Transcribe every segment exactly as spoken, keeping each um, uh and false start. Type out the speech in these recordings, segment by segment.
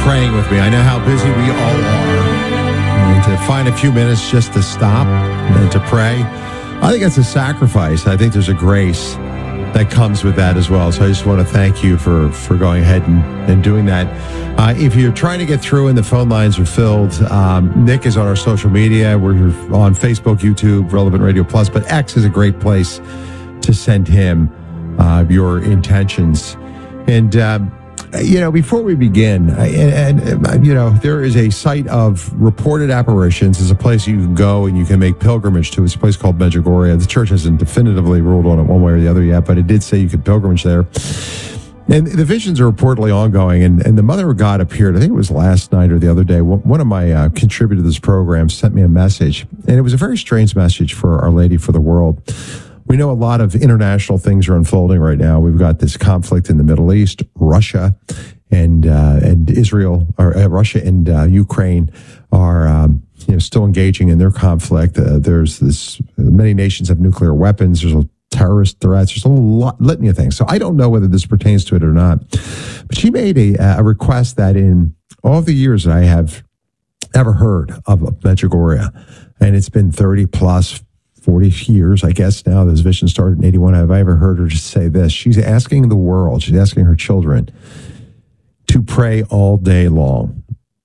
praying with me. I know how busy we all are. And to find a few minutes just to stop and to pray, I think that's a sacrifice. I think there's a grace that comes with that as well. So I just want to thank you for, for going ahead and, and doing that. Uh, if you're trying to get through and the phone lines are filled, um, Nick is on our social media. We're on Facebook, YouTube, Relevant Radio Plus, but X is a great place to send him uh, your intentions. And, uh, you know, before we begin, and, and, you know, there is a site of reported apparitions. It's a place you can go and you can make pilgrimage to. It's a place called Medjugorje. The church hasn't definitively ruled on it one way or the other yet, but it did say you could pilgrimage there. And the visions are reportedly ongoing. And, and the Mother of God appeared, I think it was last night or the other day. One of my uh, contributors to this program sent me a message, and it was a very strange message for Our Lady for the world. We know a lot of international things are unfolding right now. We've got this conflict in the Middle East, Russia and uh, and Israel, or uh, Russia and uh, Ukraine are um, you know still engaging in their conflict. Uh, there's this many nations have nuclear weapons. There's a terrorist threats. There's a lot, litany of things. So I don't know whether this pertains to it or not. But she made a, a request that in all the years that I have ever heard of Medjugorje, and it's been thirty plus. forty years, I guess now, this vision started in eighty-one. Have I ever heard her just say this? She's asking the world, she's asking her children to pray all day long.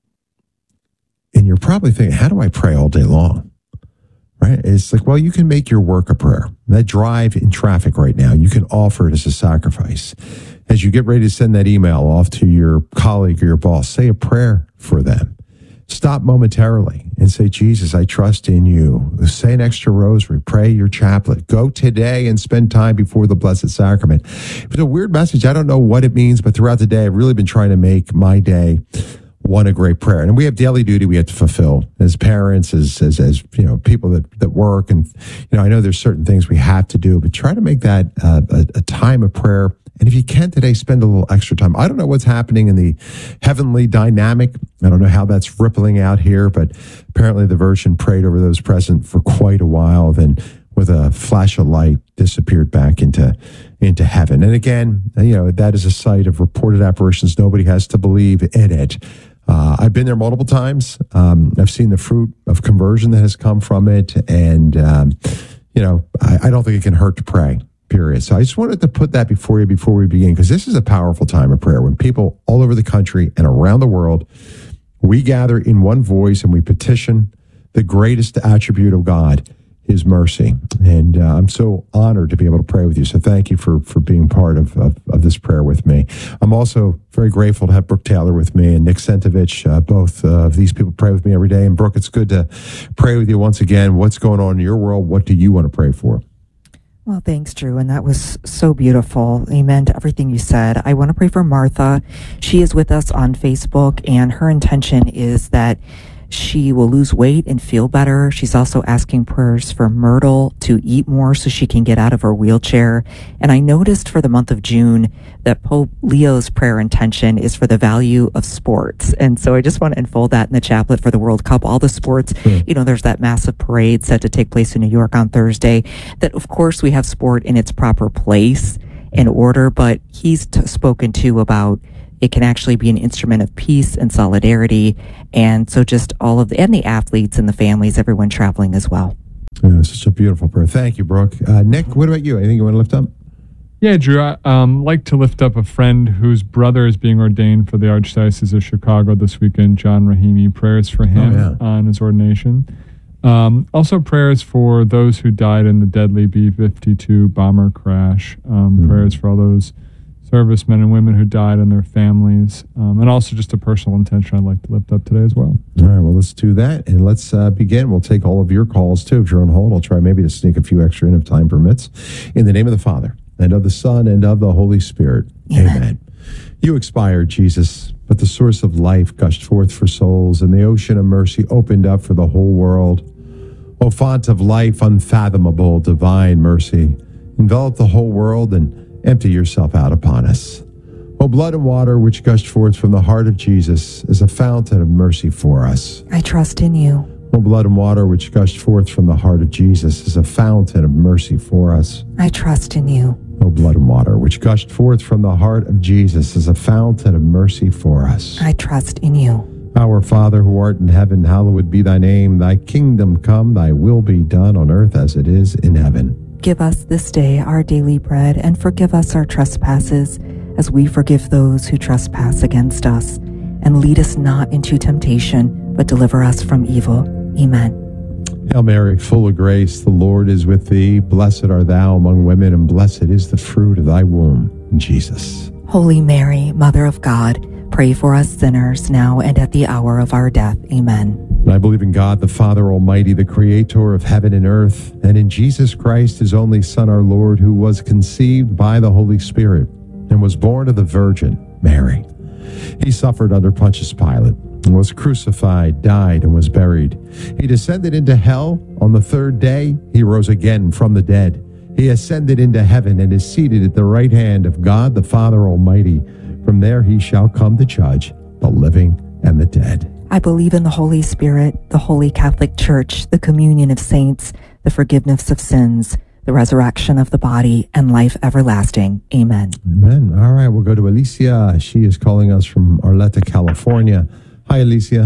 And you're probably thinking, how do I pray all day long? Right? It's like, well, you can make your work a prayer. That drive in traffic right now, you can offer it as a sacrifice. As you get ready to send that email off to your colleague or your boss, say a prayer for them. Stop momentarily and say, Jesus, I trust in you. Say an extra rosary. Pray your chaplet. Go today and spend time before the Blessed Sacrament. It's a weird message. I don't know what it means, but throughout the day, I've really been trying to make my day one a great prayer. And we have daily duty we have to fulfill as parents, as, as, as you know, people that, that work. And, you know, I know there's certain things we have to do, but try to make that uh, a, a time of prayer. And if you can today, spend a little extra time. I don't know what's happening in the heavenly dynamic. I don't know how that's rippling out here, but apparently the Virgin prayed over those present for quite a while, then with a flash of light disappeared back into, into heaven. And again, you know, that is a site of reported apparitions. Nobody has to believe in it. Uh, I've been there multiple times. Um, I've seen the fruit of conversion that has come from it. And, um, you know, I, I don't think it can hurt to pray. Period. So I just wanted to put that before you before we begin, because this is a powerful time of prayer when people all over the country and around the world, we gather in one voice and we petition the greatest attribute of God, his mercy. And uh, I'm so honored to be able to pray with you. So thank you for for being part of, of, of this prayer with me. I'm also very grateful to have Brooke Taylor with me and Nick Sentovich. Uh, both uh, of these people pray with me every day. And Brooke, it's good to pray with you once again. What's going on in your world? What do you want to pray for? Well, thanks, Drew. And that was so beautiful. Amen to everything you said. I want to pray for Martha. She is with us on Facebook, and her intention is that she will lose weight and feel better. She's also asking prayers for Myrtle to eat more so she can get out of her wheelchair. And I noticed for the month of June that Pope Leo's prayer intention is for the value of sports. And so I just want to unfold that in the chaplet for the World Cup. All the sports, mm. you know, there's that massive parade set to take place in New York on Thursday. That, of course, we have sport in its proper place and order, but he's t- spoken to about it can actually be an instrument of peace and solidarity. And so just all of the, and the athletes and the families, everyone traveling as well. Yeah, it's such a beautiful prayer. Thank you, Brooke. Uh, Nick, what about you? Anything you want to lift up? Yeah, Drew, I um, like to lift up a friend whose brother is being ordained for the Archdiocese of Chicago this weekend, John Rahimi. Prayers for him oh, yeah. on his ordination. Um, also prayers for those who died in the deadly B fifty-two bomber crash. Um, mm. Prayers for all those servicemen and women who died and their families, um, and also just a personal intention I'd like to lift up today as well. All right, well, let's do that, and let's uh, begin. We'll take all of your calls, too. If you're on hold, I'll try maybe to sneak a few extra in if time permits. In the name of the Father, and of the Son, and of the Holy Spirit. Amen. Amen. You expired, Jesus, but the source of life gushed forth for souls, and the ocean of mercy opened up for the whole world. O font of life, unfathomable, divine mercy, envelop the whole world and empty yourself out upon us. O blood and water which gushed forth from the heart of Jesus is a fountain of mercy for us. I trust in you. O blood and water which gushed forth from the heart of Jesus is a fountain of mercy for us. I trust in you. O blood and water, which gushed forth from the heart of Jesus as a fountain of mercy for us. I trust in you. Our Father who art in heaven, hallowed be thy name. Thy kingdom come, thy will be done on earth as it is in heaven. Give us this day our daily bread, and forgive us our trespasses, as we forgive those who trespass against us. And lead us not into temptation, but deliver us from evil. Amen. Hail Mary, full of grace, the Lord is with thee. Blessed art thou among women, and blessed is the fruit of thy womb, Jesus. Holy Mary, Mother of God, pray for us sinners now and at the hour of our death. Amen. And I believe in God, the Father Almighty, the creator of heaven and earth, and in Jesus Christ, his only Son, our Lord, who was conceived by the Holy Spirit and was born of the Virgin Mary. He suffered under Pontius Pilate and was crucified, died, and was buried. He descended into hell. On the third day, he rose again from the dead. He ascended into heaven and is seated at the right hand of God, the Father Almighty. From there he shall come to judge the living and the dead. I believe in the Holy Spirit, the Holy Catholic Church, the communion of saints, the forgiveness of sins, the resurrection of the body, and life everlasting. Amen. Amen. All right, we'll go to Alicia. She is calling us from Arleta, California. Hi, Alicia.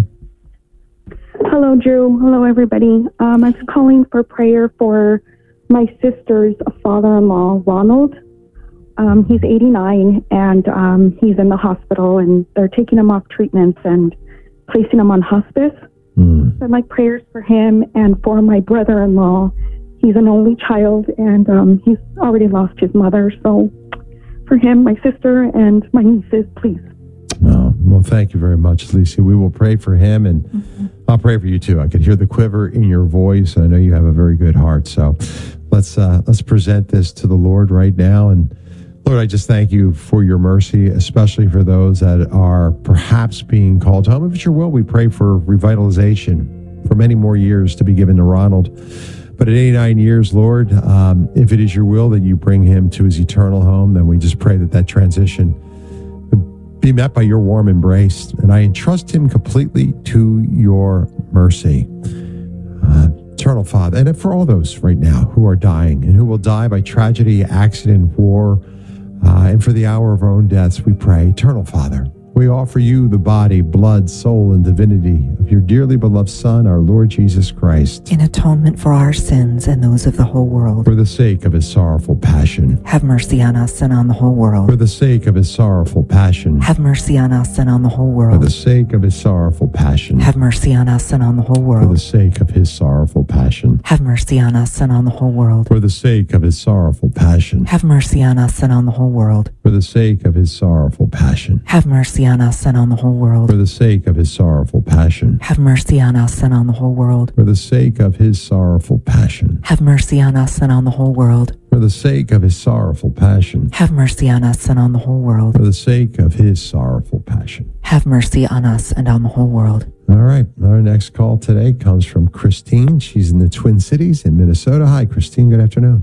Hello, Drew. Hello, everybody. Um, I'm calling for prayer for my sister's father-in-law, Ronald. Um, he's eighty-nine, and um, he's in the hospital, and they're taking him off treatments and placing him on hospice. Mm. I'd like prayers for him and for my brother-in-law. He's an only child, and um, he's already lost his mother. So for him, my sister, and my nieces, please. Oh, well, thank you very much, Alicia. We will pray for him, and mm-hmm. I'll pray for you too. I could hear the quiver in your voice. I know you have a very good heart. So let's uh, let's present this to the Lord right now. And Lord, I just thank you for your mercy, especially for those that are perhaps being called home. If it's your will, we pray for revitalization for many more years to be given to Ronald. But at eighty-nine years, Lord, um, if it is your will that you bring him to his eternal home, then we just pray that that transition be met by your warm embrace. And I entrust him completely to your mercy. Uh, eternal Father, and for all those right now who are dying and who will die by tragedy, accident, war, uh, and for the hour of our own deaths, we pray. Eternal Father, we offer you the body, blood, soul, and divinity of your dearly beloved Son, our Lord Jesus Christ, in atonement for our sins and those of the whole world. For the sake of his sorrowful passion. Have mercy on us and on the whole world. For the sake of his sorrowful passion. Have mercy on us and on the whole world. For the sake of his sorrowful passion. Have mercy on us and on the whole world. For the sake of his sorrowful passion. Have mercy on us and on the whole world. For the sake of his sorrowful passion. Have mercy on us and on the whole world. For the sake of his sorrowful passion. Have mercy on us and on the whole world. For the sake of his sorrowful passion. Have mercy on us and on the whole world. For the sake of his sorrowful passion. Have mercy on us and on the whole world. For the sake of his sorrowful passion. Have mercy on us and on the whole world. For the sake of his sorrowful passion. Have mercy on us and on the whole world. All right. Our next call today comes from Christine. She's in the Twin Cities in Minnesota. Hi, Christine. Good afternoon.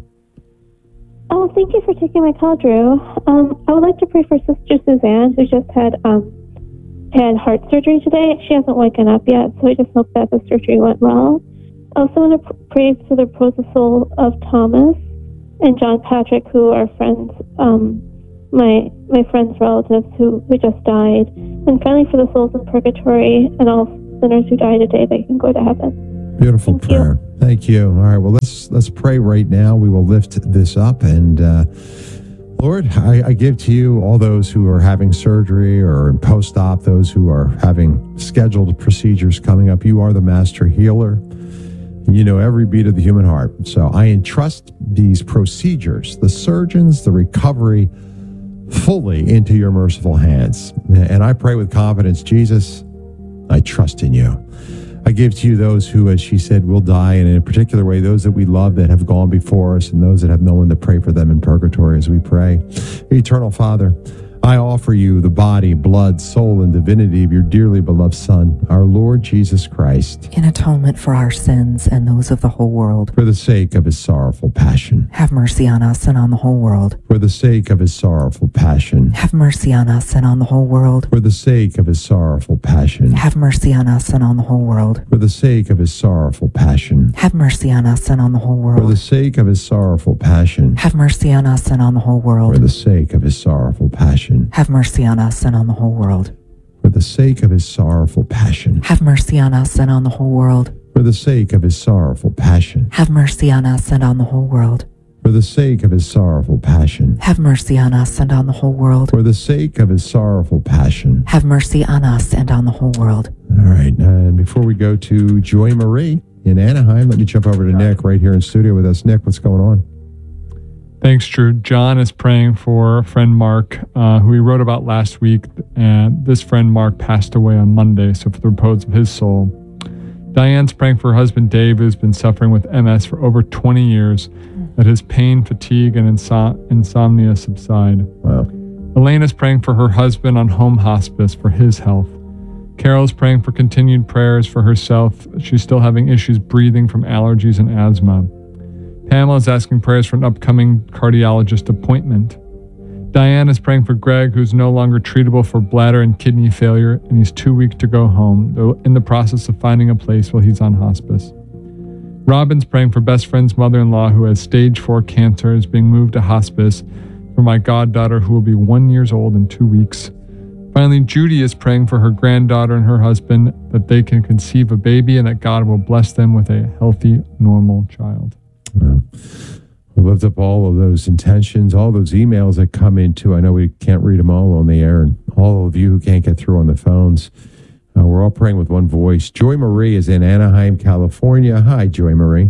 Oh, thank you for taking my call, Drew. Um, I would like to pray for Sister Suzanne, who just had um, had heart surgery today. She hasn't woken up yet, so I just hope that the surgery went well. I also want to pray for the protocols of Thomas and John Patrick, who are friends, um, my my friends' relatives who, who just died. And finally, for the souls in purgatory and all sinners who die today, they can go to heaven. Beautiful Thank prayer. You. Thank you. All right. Well, let's let's pray right now. We will lift this up, and uh, Lord, I, I give to you all those who are having surgery or in post-op, those who are having scheduled procedures coming up. You are the master healer. You know every beat of the human heart. So I entrust these procedures, the surgeons, the recovery, fully into your merciful hands. And I pray with confidence, Jesus, I trust in you. I give to you those who, as she said, will die, and in a particular way, those that we love that have gone before us and those that have no one to pray for them in purgatory as we pray. Eternal Father, I offer you the body, blood, soul, and divinity of your dearly beloved Son, our Lord Jesus Christ, in atonement for our sins and those of the whole world. for the sake of his sorrowful passion. Have mercy on us and on the whole world. For the sake of his sorrowful passion. Have mercy on us and on the whole world. For the sake of his sorrowful passion. Have mercy on us and on the whole world. For the sake of his sorrowful passion. Have mercy on us and on the whole For the world. sake of his sorrowful passion. Have mercy on us and on the whole For world. the sake of his sorrowful passion. Have mercy on us and on the whole world. For the sake of his sorrowful passion. Have mercy on us and on the whole world. For the sake of his sorrowful passion. Have mercy on us and on the whole world. For the sake of his sorrowful passion. Have mercy on us and on the whole world. For the sake of his sorrowful passion. Have mercy on us and on the whole world. All right. And before we go to Joy Marie in Anaheim, let me jump over to Nick right here in studio with us. Nick, what's going on? Thanks, Drew. John is praying for a friend Mark, uh, who he wrote about last week. And this friend Mark passed away on Monday, so for the repose of his soul. Diane's praying for her husband Dave, who's been suffering with M S for over twenty years, that his pain, fatigue, and insom- insomnia subside. Wow. Elena's praying for her husband on home hospice for his health. Carol's praying for continued prayers for herself. She's still having issues breathing from allergies and asthma. Pamela's asking prayers for an upcoming cardiologist appointment. Diane is praying for Greg, who's no longer treatable for bladder and kidney failure, and he's too weak to go home. They're in the process of finding a place while he's on hospice. Robin's praying for best friend's mother-in-law, who has stage four cancer, is being moved to hospice, for my goddaughter, who will be one years old in two weeks. Finally, Judy is praying for her granddaughter and her husband, that they can conceive a baby and that God will bless them with a healthy, normal child. Well, we lift up all of those intentions, all those emails that come into. I know we can't read them all on the air, and all of you who can't get through on the phones. Uh, we're all praying with one voice. Joy Marie is in Anaheim, California. Hi, Joy Marie.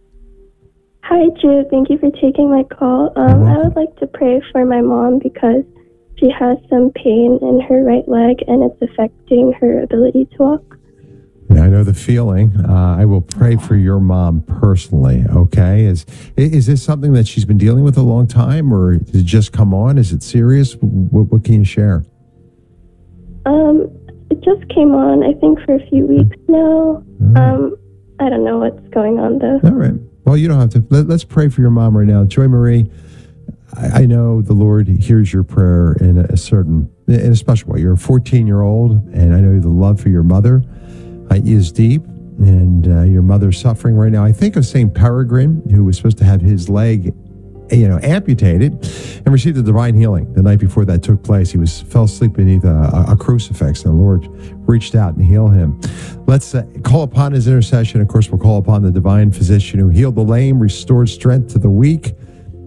Hi, Drew. Thank you for taking my call. Um, I would like to pray for my mom because she has some pain in her right leg and it's affecting her ability to walk. Yeah, I know the feeling. Uh, I will pray for your mom personally, okay? Is is this something that she's been dealing with a long time, or did it just come on? Is it serious? What, what can you share? Um, it just came on, I think, for a few weeks now. Right. Um, I don't know what's going on, though. All right. Well, you don't have to. Let, let's pray for your mom right now. Joy Marie, I, I know the Lord hears your prayer in a certain, in a special way. You're a fourteen-year-old, and I know the love for your mother uh, is deep, and uh, your mother's suffering right now. I think of Saint Peregrine, who was supposed to have his leg, you know, amputated, and received the divine healing the night before that took place. He was fell asleep beneath a, a crucifix, and the Lord reached out and healed him. Let's uh, call upon his intercession. Of course, we'll call upon the divine physician who healed the lame, restored strength to the weak.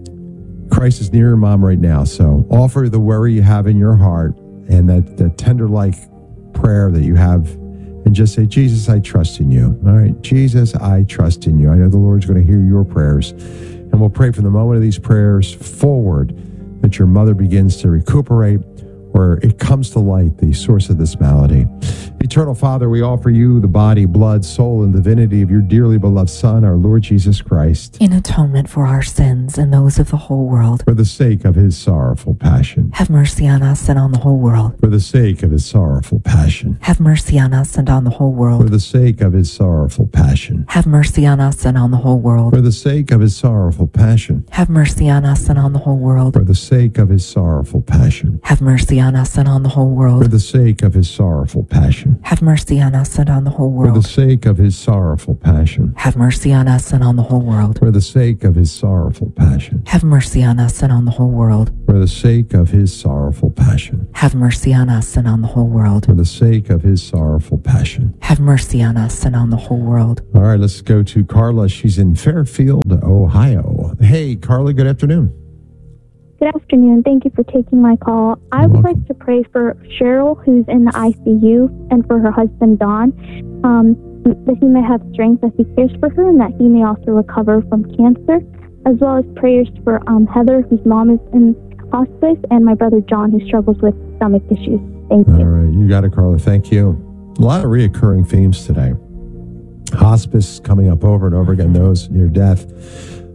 Christ is near your mom right now, so offer the worry you have in your heart and that, that tender-like prayer that you have, and just say, Jesus, I trust in you. All right, Jesus, I trust in you. I know the Lord's going to hear your prayers. And we'll pray from the moment of these prayers forward that your mother begins to recuperate, or it comes to light, the source of this malady. Eternal Father, we offer you the body, blood, soul, and divinity of your dearly beloved Son, our Lord Jesus Christ, In atonement for our sins and those of the whole world. for the sake of his sorrowful passion. Have mercy on us and on the whole world. For the sake of his sorrowful passion. Have mercy on us and on the whole For world. the sake of his sorrowful passion. Have mercy on us and on the whole world. For the sake of his sorrowful passion. Have mercy on us and on the whole world. For the sake of his sorrowful passion. Have mercy on us and on the whole For world. the sake of his sorrowful passion. Have mercy on us and on the whole For the world. sake of his sorrowful passion. Have mercy on us and on the whole world. For the sake of his sorrowful passion. Have mercy on us and on the whole world. For the sake of his sorrowful passion. Have mercy on us and on the whole world. For the sake of his sorrowful passion. Have mercy on us and on the whole world. All right, let's go to Carla. She's in Fairfield, Ohio. Hey, Carla, good afternoon. Good afternoon. Thank you for taking my call. I You're would welcome. like to pray for Cheryl, who's in the I C U, and for her husband, Don, um, that he may have strength as he cares for her and that he may also recover from cancer, as well as prayers for um, Heather, whose mom is in hospice, and my brother, John, who struggles with stomach issues. Thank All you. right, you got it, Carla. Thank you. A lot of reoccurring themes today. Hospice coming up over and over again, those near death.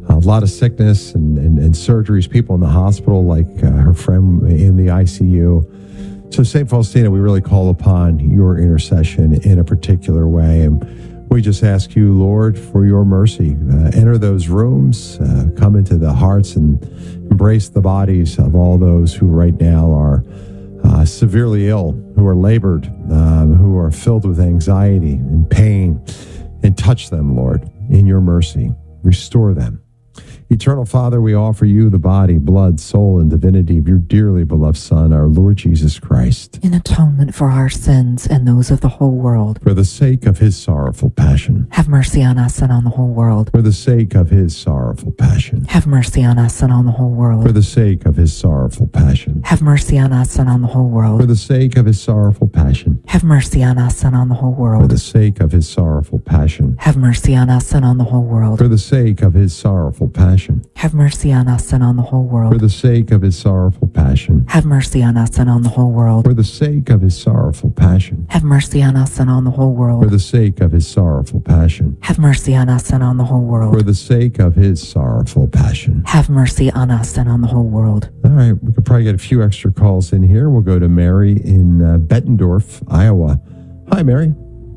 a lot of sickness and, and, and surgeries, people in the hospital, like uh, her friend in the I C U. So, Saint Faustina, we really call upon your intercession in a particular way. And we just ask you, Lord, for your mercy. Uh, enter those rooms, uh, come into the hearts and embrace the bodies of all those who right now are uh, severely ill, who are labored, um, who are filled with anxiety and pain. And touch them, Lord, in your mercy. Restore them. Eternal Father, we offer you the body, blood, soul, and divinity of your dearly beloved Son, our Lord Jesus Christ, in atonement for our sins and those of the whole world. for the sake of his sorrowful passion. Have mercy on us and on the whole world. For the sake of his sorrowful passion. Have mercy on us and on the whole world. For the sake of his sorrowful passion. Have mercy on us and on the whole For world. the sake of his sorrowful passion. Have mercy on us and on the whole For world. the sake of his sorrowful passion. Have mercy on us and on the whole world. For the sake of his sorrowful passion. Have mercy on us and on the whole For world. the sake of his sorrowful passion. Have mercy on us and on the whole world. For the sake of his sorrowful passion. Have mercy on us and on the whole For world. the sake of his sorrowful passion. Have mercy on us and on the whole For world. the sake of his sorrowful passion. Have mercy on us and on the whole world. All right, we could probably get a few extra calls in here. We'll go to Mary in uh, Bettendorf, Iowa. Hi, Mary.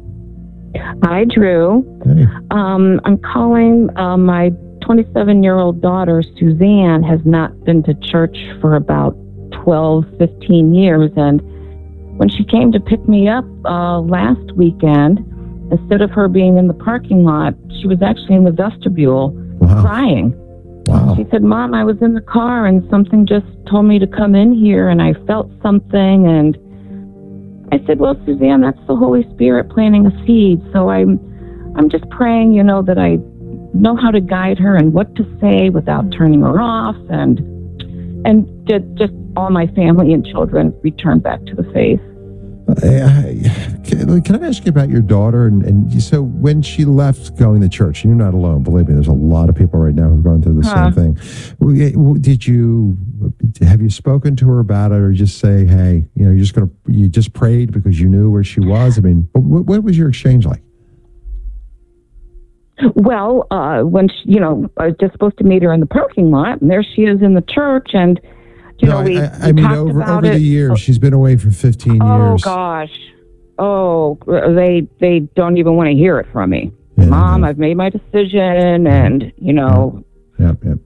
Hi, Drew. Hey. Um, I'm calling. Uh, my twenty-seven-year-old daughter, Suzanne, has not been to church for about twelve, fifteen years. And when she came to pick me up uh, last weekend, instead of her being in the parking lot, she was actually in the vestibule Wow. crying. Wow. She said, Mom, I was in the car and something just told me to come in here and I felt something. And I said, well, Suzanne, that's the Holy Spirit planting a seed. So I'm, I'm just praying, you know, that I know how to guide her and what to say without turning her off, and and just, just all my family and children return back to the faith. Uh, can, can I ask you about your daughter? And, and so when she left going to church, you're not alone. Believe me, there's a lot of people right now who've gone through the Huh. same thing. Well, yeah, well, Did you have you spoken to her about it, or just say, hey, you know, you're just gonna you just prayed because you knew where she was? I mean, what, what was your exchange like? Well, uh, when she, you know, I was just supposed to meet her in the parking lot, and there she is in the church, and you no, know, we, I, I we mean, talked over about over it. the years, she's been away for fifteen Oh years. gosh, oh, they they don't even want to hear it from me. Yeah, Mom, no. I've made my decision, and you know, Yep, yep.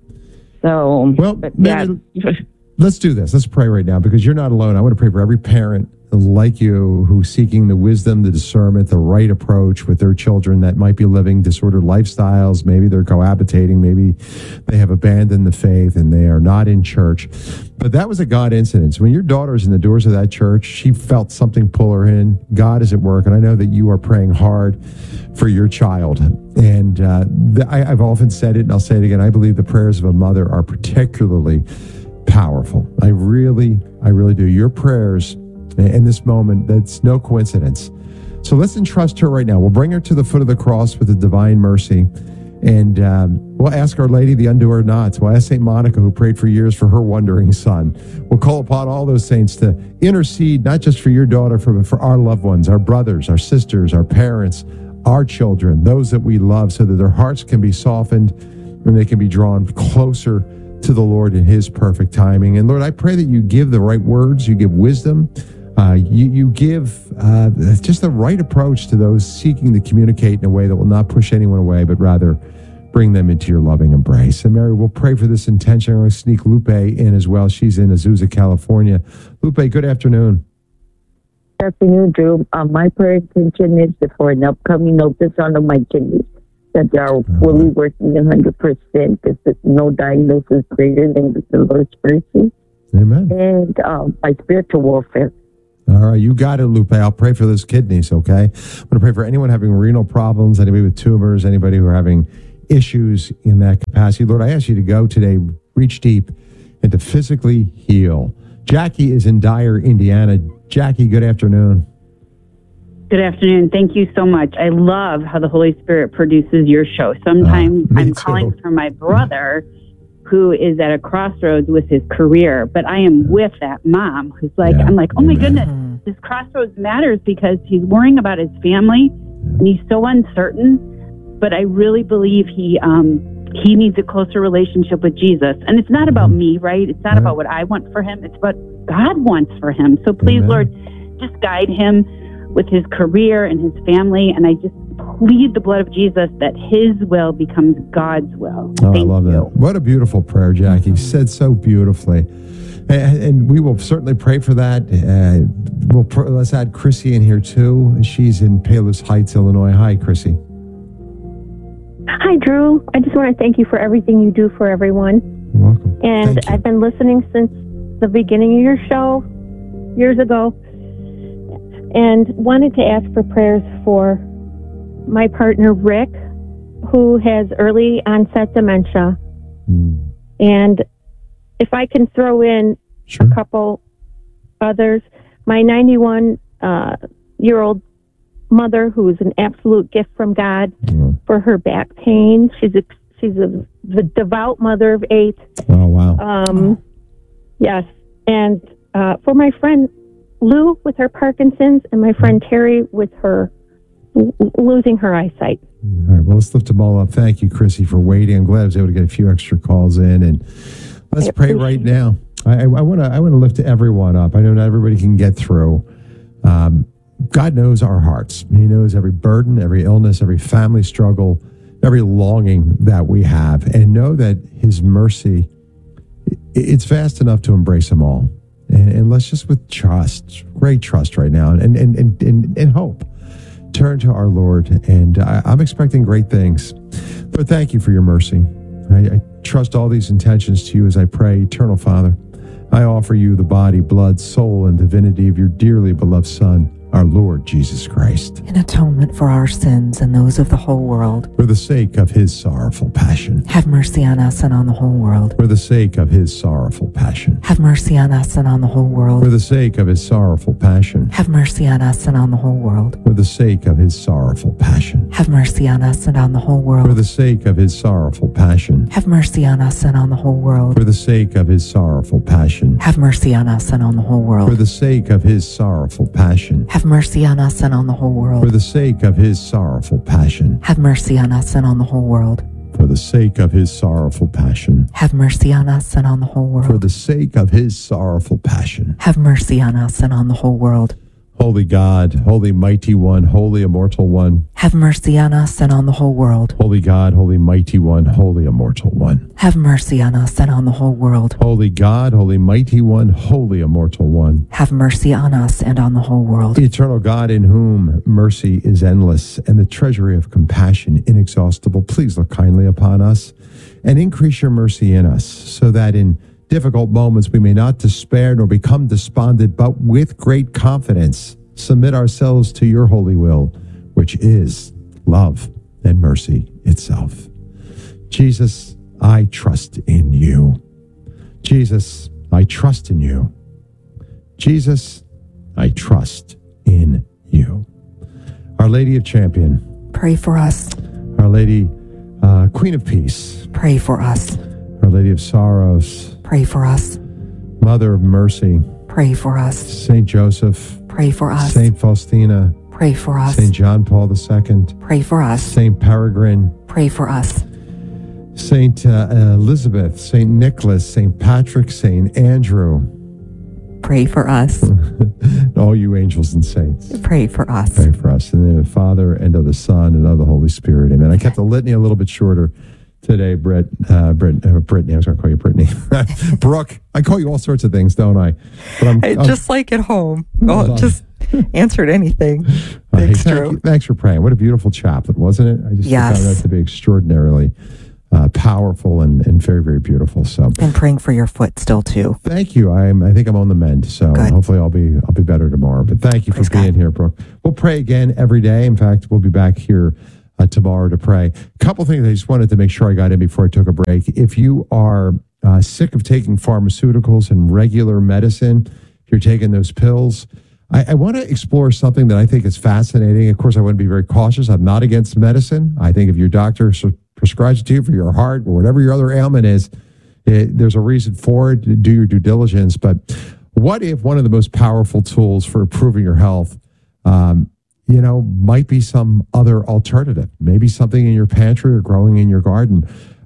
so Well, but, Mary, yeah. Let's do this. Let's pray right now, because you're not alone. I want to pray for every parent like you who's seeking the wisdom, the discernment, the right approach with their children that might be living disordered lifestyles. Maybe they're cohabitating. Maybe they have abandoned the faith and they are not in church. But that was a God incident. When your daughter's in the doors of that church, she felt something pull her in. God is at work. And I know that you are praying hard for your child. And uh, the, I, I've often said it, and I'll say it again. I believe the prayers of a mother are particularly powerful. I really, I really do. Your prayers in this moment, that's no coincidence. So let's entrust her right now. We'll bring her to the foot of the cross with the divine mercy. And um, we'll ask Our Lady the undo our knots. We'll ask Saint Monica, who prayed for years for her wandering son. We'll call upon all those saints to intercede, not just for your daughter, but for our loved ones, our brothers, our sisters, our parents, our children, those that we love, so that their hearts can be softened and they can be drawn closer to the Lord in his perfect timing. And Lord, I pray that you give the right words, you give wisdom, uh, you, you give uh, just the right approach to those seeking to communicate in a way that will not push anyone away, but rather bring them into your loving embrace. And Mary, we'll pray for this intention. I'm going to sneak Lupe in as well. She's in Azusa, California. Lupe, good afternoon. Good afternoon, Drew. Uh, my prayer intention is for an upcoming ultrasound of my kidneys, that they are fully working one hundred percent, because there's no diagnosis greater than the Lord's mercy, Amen. and um, my spiritual warfare. All right, you got it, Lupe. I'll pray for those kidneys, okay? I'm going to pray for anyone having renal problems, anybody with tumors, anybody who are having issues in that capacity. Lord, I ask you to go today, reach deep, and to physically heal. Jackie is in Dyer, Indiana. Jackie, good afternoon. Good afternoon. Thank you so much. I love how the Holy Spirit produces your show. Sometimes Uh, me I'm too. calling for my brother who is at a crossroads with his career, but I am with that mom who's like, Yeah. I'm like, oh my Amen. goodness, this crossroads matters because he's worrying about his family and he's so uncertain. But I really believe he um, he needs a closer relationship with Jesus. And it's not about me, right? It's not Yeah. about what I want for him. It's what God wants for him. So please, Amen. Lord, just guide him with his career and his family. And I just plead the blood of Jesus that his will becomes God's will. Oh, Thank I love you. that. What a beautiful prayer, Jackie. Said so beautifully. And, and we will certainly pray for that. Uh, we'll pr- let's add Chrissy in here too. She's in Palos Heights, Illinois. Hi, Chrissy. Hi, Drew. I just want to thank you for everything you do for everyone. You're welcome. And Thank you. I've been listening since the beginning of your show years ago and wanted to ask for prayers for my partner, Rick, who has early onset dementia. Mm, And if I can throw in sure. a couple others, my ninety-one uh, year old mother, who is an absolute gift from God Mm. for her back pain. She's a she's a the devout mother of eight. Oh, wow. Um, yes, and uh, for my friend Lou with her Parkinson's, and my friend Terry with her l- losing her eyesight. All right. Well, let's lift them all up. Thank you, Chrissy, for waiting. I'm glad I was able to get a few extra calls in. And let's I pray appreciate right now. I want to I want to lift everyone up. I know not everybody can get through. Um, God knows our hearts. He knows every burden, every illness, every family struggle, every longing that we have. And know that his mercy, it's vast enough to embrace them all. And, and let's just with trust, great trust right now, and, and, and, and, and hope, turn to our Lord. And I, I'm expecting great things. Lord, thank you for your mercy. I, I trust all these intentions to you as I pray. Eternal Father, I offer you the body, blood, soul, and divinity of your dearly beloved Son, our Lord Jesus Christ, In atonement for our sins and those of the whole world, for the sake of his sorrowful passion. have mercy on us and on the whole world. For the sake of his sorrowful passion. Have mercy on us and on the whole For world. the sake of his sorrowful passion. Have mercy on us and on the whole world. For the sake of his sorrowful passion. Have mercy on us and on the whole For world. the sake of his sorrowful passion. Have mercy on us and on the whole world. For the sake of his sorrowful passion. Have mercy on us and on the whole For world. the sake of his sorrowful passion. Have mercy on us and on the whole For world. the sake of his sorrowful passion. Have mercy on us and on the whole world. For the sake of his sorrowful passion. Have mercy on us and on the whole For world. the sake of his sorrowful passion. Have mercy on us and on the whole world. Holy God, holy mighty one, holy immortal one. Have mercy on us and on the whole world. Holy God, holy mighty one, holy immortal one. Have mercy on us and on the whole world. Holy God, holy mighty one, holy immortal one. Have mercy on us and on the whole world. Eternal God, in whom mercy is endless and the treasury of compassion inexhaustible, please look kindly upon us and increase your mercy in us, so that in difficult moments we may not despair nor become despondent, but with great confidence submit ourselves to your holy will, which is love and mercy itself. Jesus, I trust in you. Jesus, I trust in you. Jesus, I trust in you. Our Lady of Champion, Pray for us. Our Lady, uh, Queen of Peace, Pray for us. Our Lady of Sorrows, Pray for us. Mother of Mercy, Pray for us. Saint Joseph, Pray for us. Saint Faustina, Pray for us. Saint John Paul the Second, Pray for us. Saint Peregrine, Pray for us. Saint uh, Elizabeth, Saint Nicholas, Saint Patrick, Saint Andrew, Pray for us. and all you angels and saints. Pray for us. Pray for us. In the name of the Father, and of the Son, and of the Holy Spirit. Amen. I kept the litany a little bit shorter today, Britt. Uh, Britt uh, Brittany. I was going to call you Brittany. Brooke. I call you all sorts of things, don't I? But I'm, I'm Just like at home. Oh, Oh, just answered anything. Uh, hey, Thanks, thank Drew. you- thanks for praying. What a beautiful chaplet, wasn't it? I just Yes. found that to be extraordinarily uh, powerful and, and very, very beautiful. So And praying for your foot still too. thank you. I'm I think I'm on the mend. So Good. hopefully I'll be I'll be better tomorrow. But thank you Praise for being God. here, Brooke. We'll pray again every day. In fact, we'll be back here uh, tomorrow to pray. A couple things I just wanted to make sure I got in before I took a break. If you are uh, sick of taking pharmaceuticals and regular medicine, if you're taking those pills, I, I want to explore something that I think is fascinating. Of course, I want to be very cautious. I'm not against medicine. I think if your doctor s- prescribes it to you for your heart or whatever your other ailment is, it, there's a reason for it. Do your due diligence. But what if one of the most powerful tools for improving your health, um, you know, might be some other alternative? Maybe something in your pantry or growing in your garden.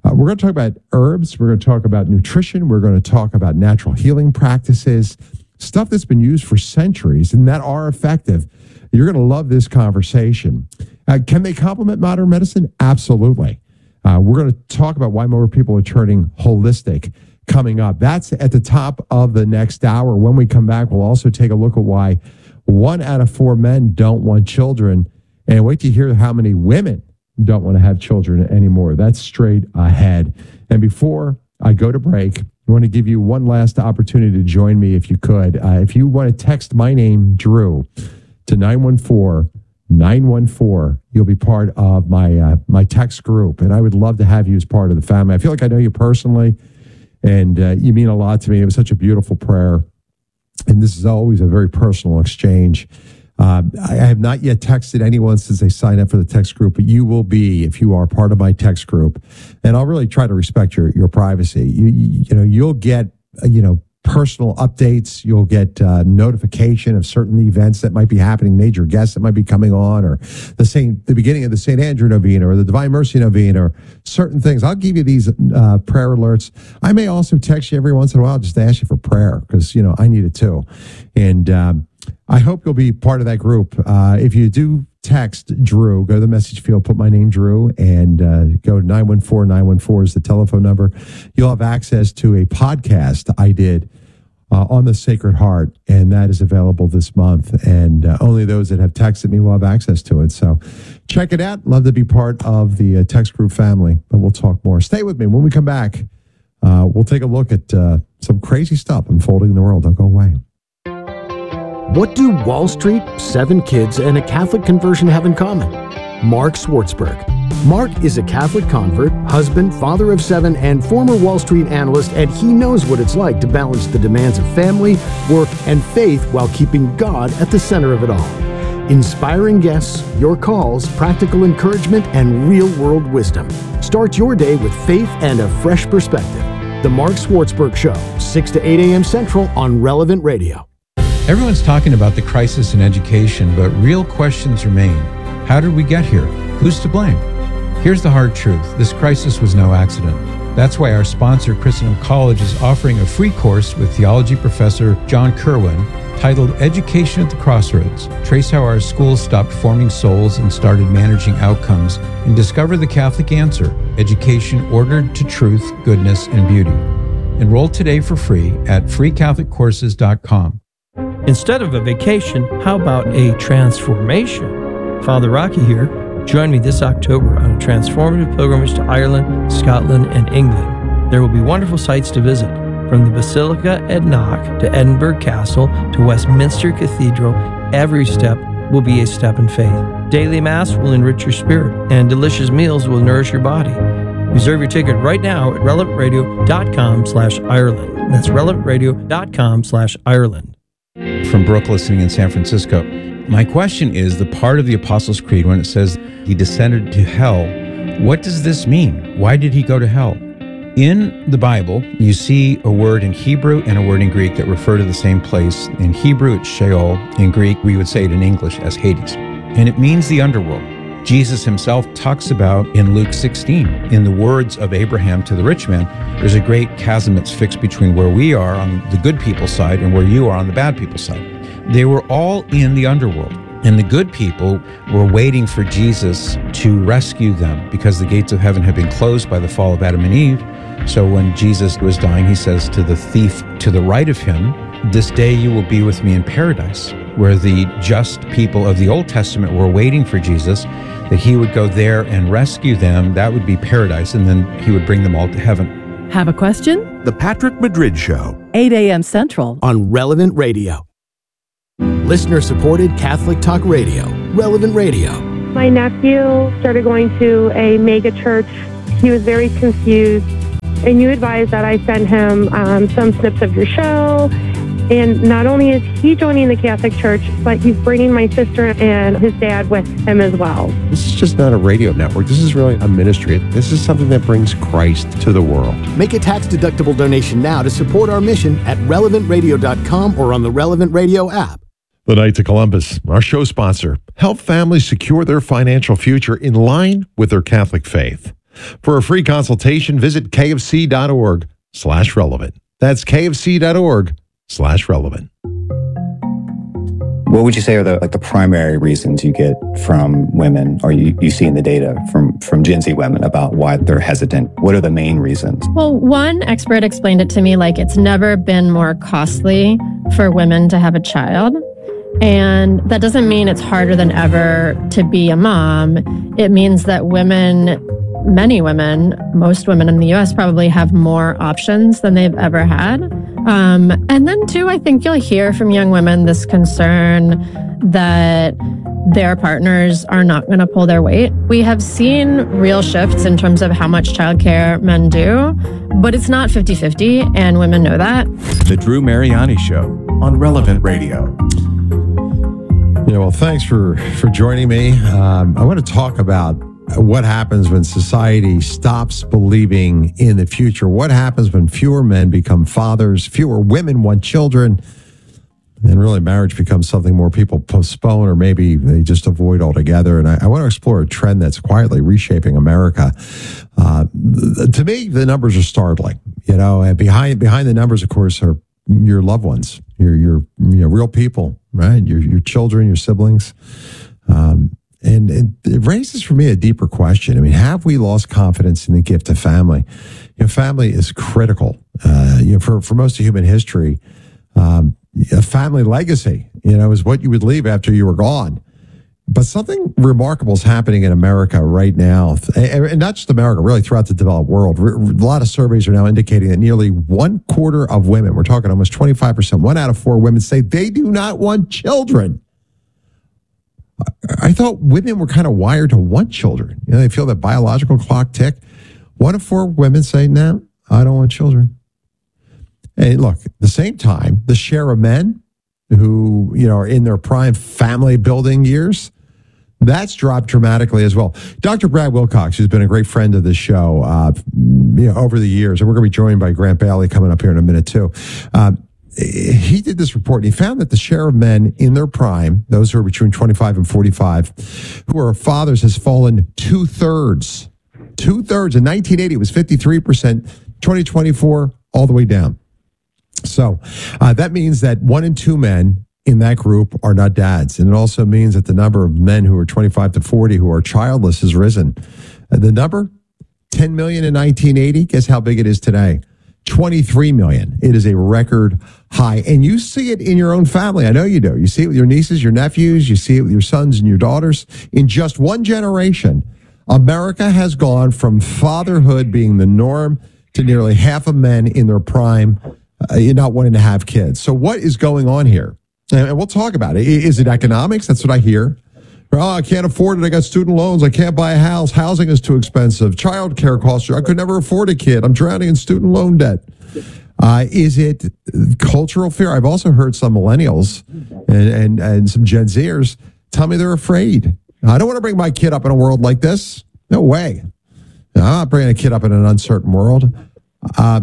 Uh, we're going to talk about herbs. We're going to talk about nutrition. We're going to talk about natural healing practices, stuff that's been used for centuries and that are effective. You're going to love this conversation. Uh, can they complement modern medicine? Absolutely. Uh, we're going to talk about why more people are turning holistic coming up. That's at the top of the next hour. When we come back, we'll also take a look at why one out of four men don't want children. And wait to hear how many women don't want to have children anymore. That's straight ahead. And before I go to break, I want to give you one last opportunity to join me if you could. Uh, if you want to text my name, Drew, to nine one four, nine one four, you'll be part of my uh, my text group. And I would love to have you as part of the family. I feel like I know you personally, and uh, you mean a lot to me. It was such a beautiful prayer. And this is always a very personal exchange. Uh, I have not yet texted anyone since they signed up for the text group, but you will be if you are part of my text group. And I'll really try to respect your your privacy. You you, you know, you'll get, uh, you know, personal updates. You'll get uh, notification of certain events that might be happening, major guests that might be coming on, or the same the beginning of the Saint Andrew Novena or the Divine Mercy Novena, or certain things. I'll give you these uh, prayer alerts. I may also text you every once in a while just to ask you for prayer because, you know, I need it too. And um, I hope you'll be part of that group. Uh, if you do text Drew, go to the message field, put my name, Drew, and uh, go to nine one four, nine one four is the telephone number. You'll have access to a podcast I did uh, on the Sacred Heart, and that is available this month. And uh, only those that have texted me will have access to it. So check it out. Love to be part of the uh, text group family, but we'll talk more. Stay with me. When we come back, uh, we'll take a look at uh, some crazy stuff unfolding in the world. Don't go away. What do Wall Street, seven kids, and a Catholic conversion have in common? Mark Swartzberg. Mark is a Catholic convert, husband, father of seven, and former Wall Street analyst, and he knows what it's like to balance the demands of family, work, and faith while keeping God at the center of it all. Inspiring guests, your calls, practical encouragement, and real-world wisdom. Start your day with faith and a fresh perspective. The Mark Swartzberg Show, six to eight a.m. Central on Relevant Radio. Everyone's talking about the crisis in education, but real questions remain. How did we get here? Who's to blame? Here's the hard truth. This crisis was no accident. That's why our sponsor, Christendom College, is offering a free course with theology professor John Kerwin titled Education at the Crossroads. Trace how our schools stopped forming souls and started managing outcomes, and discover the Catholic answer, education ordered to truth, goodness, and beauty. Enroll today for free at free catholic courses dot com. Instead of a vacation, how about a transformation? Father Rocky here. Join me this October on a transformative pilgrimage to Ireland, Scotland, and England. There will be wonderful sights to visit, from the Basilica at Knock to Edinburgh Castle to Westminster Cathedral. Every step will be a step in faith. Daily Mass will enrich your spirit, and delicious meals will nourish your body. Reserve your ticket right now at relevant radio dot com slash Ireland. That's relevant radio dot com slash Ireland. From Brooke listening in San Francisco. My question is the part of the Apostles' Creed when it says he descended to hell. What does this mean? Why did he go to hell? In the Bible, you see a word in Hebrew and a word in Greek that refer to the same place. In Hebrew, it's Sheol. In Greek, we would say it in English as Hades. And it means the underworld. Jesus himself talks about in Luke sixteen, in the words of Abraham to the rich man, there's a great chasm that's fixed between where we are on the good people's side and where you are on the bad people's side. They were all in the underworld, and the good people were waiting for Jesus to rescue them because the gates of heaven had been closed by the fall of Adam and Eve. So when Jesus was dying, he says to the thief to the right of him, "This day you will be with me in paradise," where the just people of the Old Testament were waiting for Jesus, that he would go there and rescue them. That would be paradise, and then he would bring them all to heaven. Have a question? The Patrick Madrid Show. eight a.m. Central. On Relevant Radio. Listener-supported Catholic Talk Radio. Relevant Radio. My nephew started going to a mega church. He was very confused, and you advised that I send him um, some snips of your show. And not only is he joining the Catholic Church, but he's bringing my sister and his dad with him as well. This is just not a radio network. This is really a ministry. This is something that brings Christ to the world. Make a tax-deductible donation now to support our mission at relevant radio dot com or on the Relevant Radio app. The Knights of Columbus, our show sponsor, help families secure their financial future in line with their Catholic faith. For a free consultation, visit kfc.org slash relevant. That's kfc.org slash relevant. What would you say are the like the primary reasons you get from women, or you, you see in the data from, from Gen Z women about why they're hesitant? What are the main reasons? Well, one expert explained it to me like it's never been more costly for women to have a child. And that doesn't mean it's harder than ever to be a mom. It means that women, many women, most women in the U S probably have more options than they've ever had. Um, and then too, I think you'll hear from young women this concern that their partners are not going to pull their weight. We have seen real shifts in terms of how much childcare men do, but it's not fifty-fifty, and women know that. The Drew Mariani Show on Relevant Radio. Yeah, well, thanks for, for joining me. Um, I want to talk about what happens when society stops believing in the future. What happens when fewer men become fathers, fewer women want children, and really marriage becomes something more people postpone or maybe they just avoid altogether. And I, I want to explore a trend that's quietly reshaping America. Uh, to me, the numbers are startling. You know, and behind behind the numbers, of course, are your loved ones, your your you know, real people, right? Your your children, your siblings. Um, and, and it raises for me a deeper question. I mean, have we lost confidence in the gift of family? You know, family is critical. Uh, you know, for for most of human history, um, a family legacy, you know, is what you would leave after you were gone. But something remarkable is happening in America right now, and not just America, really throughout the developed world. A lot of surveys are now indicating that nearly one quarter of women, we're talking almost twenty-five percent, one out of four women say they do not want children. I thought women were kind of wired to want children. You know, they feel that biological clock tick. One of four women say, no, I don't want children. And look, at the same time, the share of men who, you know, are in their prime family building years, that's dropped dramatically as well. Doctor Brad Wilcox, who's been a great friend of the show uh, you know, over the years, and we're going to be joined by Grant Bailey coming up here in a minute too. Um, he did this report, and he found that the share of men in their prime, those who are between twenty-five and forty-five, who are fathers, has fallen two-thirds. Two-thirds. In nineteen eighty, it was fifty-three percent. twenty twenty-four, all the way down. So uh, that means that one in two men in that group are not dads. And it also means that the number of men who are twenty-five to forty who are childless has risen. Uh, the number, ten million in nineteen eighty. Guess how big it is today? twenty-three million. It is a record high. And you see it in your own family. I know you do. You see it with your nieces, your nephews. You see it with your sons and your daughters. In just one generation, America has gone from fatherhood being the norm to nearly half of men in their prime uh, not wanting to have kids. So what is going on here? And we'll talk about it. Is it economics? That's what I hear. Oh, I can't afford it. I got student loans. I can't buy a house. Housing is too expensive. Child care costs. I could never afford a kid. I'm drowning in student loan debt. Uh, is it cultural fear? I've also heard some millennials and, and, and some Gen Zers tell me they're afraid. I don't want to bring my kid up in a world like this. No way. I'm not bringing a kid up in an uncertain world. Uh,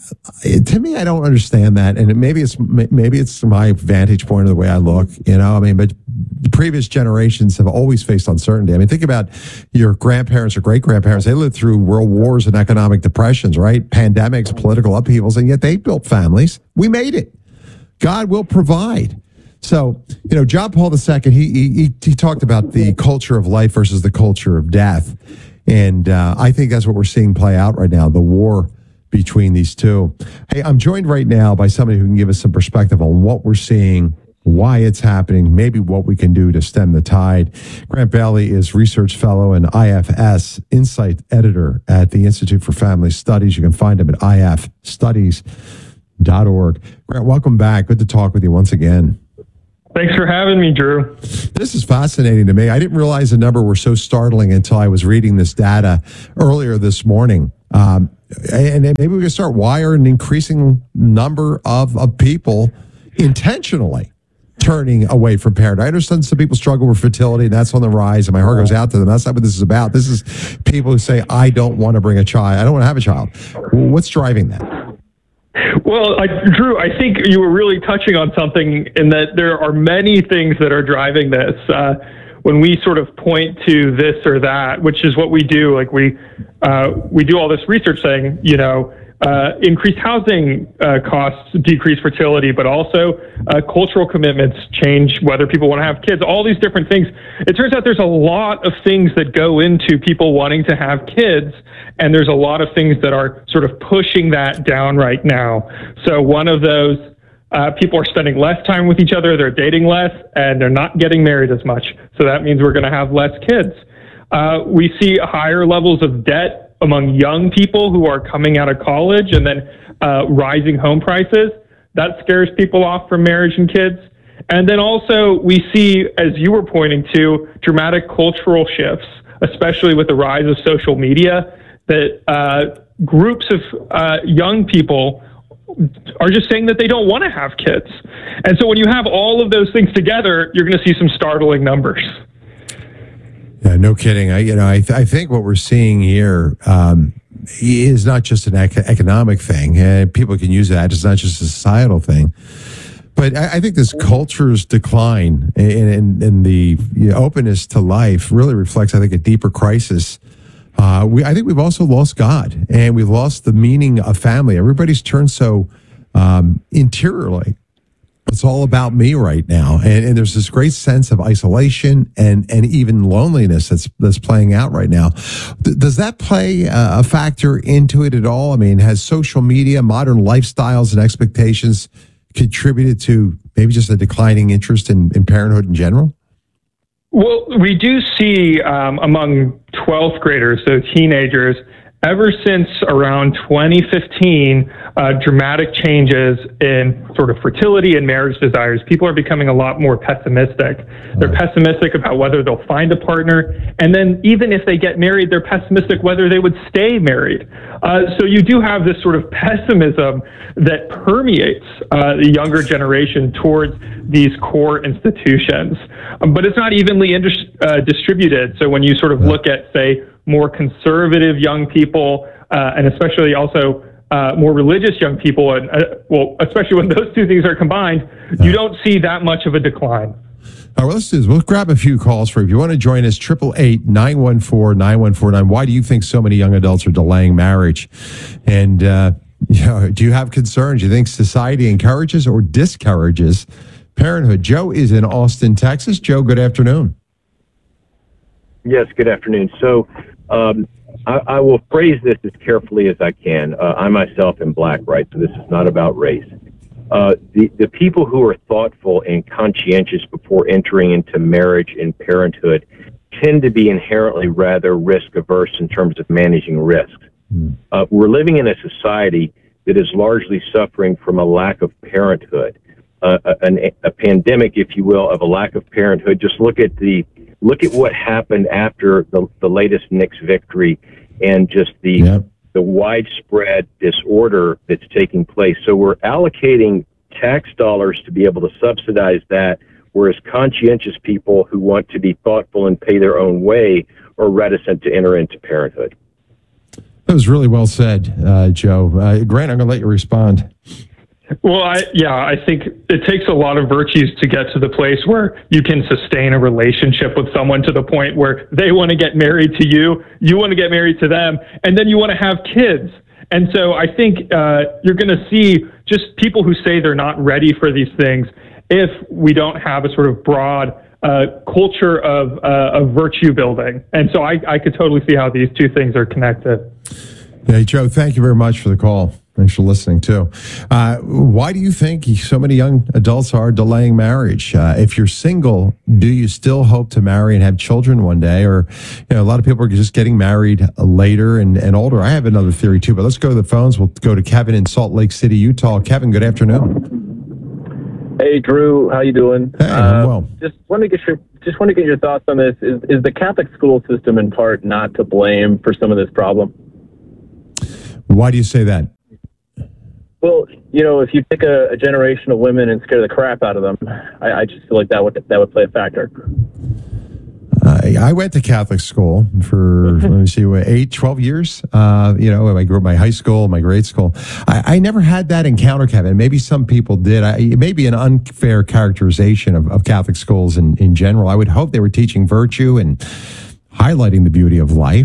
to me, I don't understand that, and maybe it's maybe it's my vantage point of the way I look. You know, I mean, but previous generations have always faced uncertainty. I mean, think about your grandparents or great grandparents; they lived through world wars and economic depressions, right? Pandemics, political upheavals, and yet they built families. We made it. God will provide. So, you know, John Paul the Second, he he he talked about the culture of life versus the culture of death, and uh, I think that's what we're seeing play out right now. The war between these two. Hey, I'm joined right now by somebody who can give us some perspective on what we're seeing, why it's happening, maybe what we can do to stem the tide. Grant Bailey is research fellow and I F S Insight editor at the Institute for Family Studies. You can find him at I F studies dot org. Grant, welcome back. Good to talk with you once again. Thanks for having me, Drew. This is fascinating to me. I didn't realize the number were so startling until I was reading this data earlier this morning. Um, and maybe we can start. Why are an increasing number of, of people intentionally turning away from parenthood? I understand some people struggle with fertility, and that's on the rise, and my heart goes out to them. That's not what this is about. This is people who say, I don't want to bring a child. I don't want to have a child. What's driving that? Well, I, Drew, I think you were really touching on something in that there are many things that are driving this. Uh, when we sort of point to this or that, which is what we do, like we uh, we do all this research saying, you know, uh, increased housing uh, costs decrease fertility, but also uh, cultural commitments change whether people want to have kids, all these different things. It turns out there's a lot of things that go into people wanting to have kids, and there's a lot of things that are sort of pushing that down right now. So one of those, uh, people are spending less time with each other, they're dating less, and they're not getting married as much. So that means we're going to have less kids. Uh, we see higher levels of debt among young people who are coming out of college, and then uh, rising home prices. That scares people off from marriage and kids. And then also we see, as you were pointing to, dramatic cultural shifts, especially with the rise of social media, that uh, groups of uh, young people are just saying that they don't want to have kids. And so when you have all of those things together, you're going to see some startling numbers. Yeah, no kidding. I, you know, I, th- I think what we're seeing here um, is not just an ec- economic thing. Uh, people can use that. It's not just a societal thing. But I, I think this culture's decline in, in, in the you know, openness to life really reflects, I think, a deeper crisis. Uh, we, I think we've also lost God, and we've lost the meaning of family. Everybody's turned so um, interiorly. It's all about me right now, and, and there's this great sense of isolation and and even loneliness that's that's playing out right now. Th- does that play uh, a factor into it at all? I mean, has social media, modern lifestyles, and expectations contributed to maybe just a declining interest in, in parenthood in general? Well, we do see um, among twelfth graders, so teenagers, ever since around twenty fifteen, uh, dramatic changes in sort of fertility and marriage desires. People are becoming a lot more pessimistic. They're pessimistic about whether they'll find a partner. And then even if they get married, they're pessimistic whether they would stay married. Uh, so you do have this sort of pessimism that permeates uh, the younger generation towards these core institutions. Um, but it's not evenly indus- uh, distributed. So when you sort of look at, say, more conservative young people, uh, and especially also uh, more religious young people, and uh, well, especially when those two things are combined, you don't see that much of a decline. All right, well, let's do this. We'll grab a few calls for you. If you want to join us, eight eight eight, nine one four, nine one four nine. Why do you think so many young adults are delaying marriage? And uh, you know, do you have concerns? Do you think society encourages or discourages parenthood? Joe is in Austin, Texas. Joe, good afternoon. Yes, good afternoon. So um, I, I will phrase this as carefully as I can. Uh, I myself am black, right? So this is not about race. Uh, the, the people who are thoughtful and conscientious before entering into marriage and parenthood tend to be inherently rather risk averse in terms of managing risks. Mm. Uh, we're living in a society that is largely suffering from a lack of parenthood, uh, a, a pandemic, if you will, of a lack of parenthood. Just look at the Look at what happened after the, the latest Knicks victory and just the yep. the widespread disorder that's taking place. So we're allocating tax dollars to be able to subsidize that, whereas conscientious people who want to be thoughtful and pay their own way are reticent to enter into parenthood. That was really well said, uh, Joe. Uh, Grant, I'm going to let you respond. Well, I, yeah, I think it takes a lot of virtues to get to the place where you can sustain a relationship with someone to the point where they want to get married to you, you want to get married to them, and then you want to have kids. And so I think uh, you're going to see just people who say they're not ready for these things if we don't have a sort of broad uh, culture of, uh, of virtue building. And so I, I could totally see how these two things are connected. Hey, Joe, thank you very much for the call. Thanks for listening, too. Uh, why do you think so many young adults are delaying marriage? Uh, if you're single, do you still hope to marry and have children one day? Or, you know, a lot of people are just getting married later and, and older. I have another theory, too, but let's go to the phones. We'll go to Kevin in Salt Lake City, Utah. Kevin, good afternoon. Hey, Drew. How you doing? Hey, I'm uh, well. Just want to get your just want to get your thoughts on this. Is is the Catholic school system in part not to blame for some of this problem? Why do you say that? Well, you know, if you pick a, a generation of women and scare the crap out of them, I, I just feel like that would that would play a factor. Uh, I, I went to Catholic school for, let me see, what, eight, twelve years. Uh, you know, I grew up my high school, my grade school. I, I never had that encounter, Kevin. Maybe some people did. I, it may be an unfair characterization of, of Catholic schools in, in general. I would hope they were teaching virtue and highlighting the beauty of life.